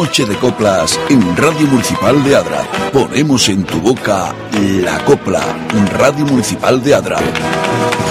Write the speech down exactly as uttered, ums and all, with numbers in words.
Noche de Coplas en Radio Municipal de Adra. Ponemos en tu boca la copla. Radio Municipal de Adra.